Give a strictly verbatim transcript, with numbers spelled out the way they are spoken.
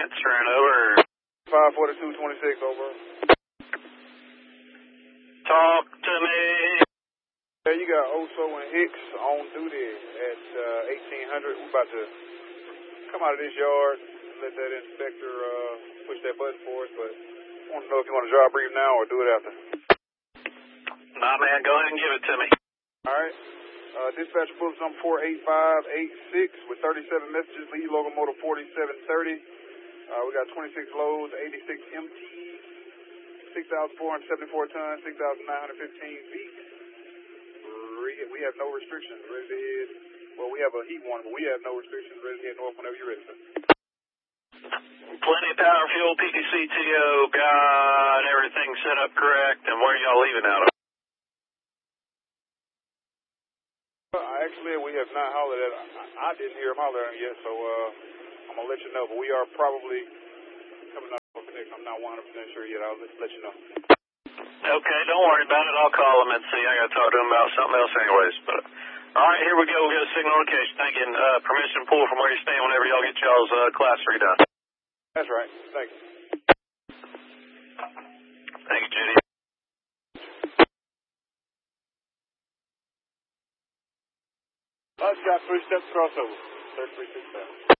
Transferring over. five forty-two twenty-six, over. Talk to me. Yeah, you got Oso and Hicks on duty at uh, eighteen hundred. We're about to come out of this yard and let that inspector uh, push that button for us, but I want to know if you want to drive brief now or do it after. Nah, man, go ahead and give it to me. All right. Uh, dispatch bulletin number four eight five eight six with thirty-seven messages, lead locomotive forty-seven thirty. Uh, we got twenty-six loads, eighty-six empty, six thousand four hundred seventy-four tons, six thousand nine hundred fifteen feet. We have no restrictions. Ready to head. Well, we have a heat warning, but we have no restrictions. Ready to head north whenever you're ready, sir. Plenty of power, fuel, P T C T O, got everything set up correct, and where are y'all leaving out of? Actually, we have not hollered at him. I didn't hear him holler at him yet, so uh, I'm going to let you know. But we are probably coming up with the next. I'm not one hundred percent sure yet. I'll just let you know. Okay, don't worry about it. I'll call him and see. I got to talk to him about something else anyways. But all right, here we go. We'll get a signal location. Thank you. And, uh, permission to pull from where you stand whenever y'all get y'all's uh, class redone. That's right. Thank you. Thank you, Judy. I just got three steps crossover. thirty-three six seven.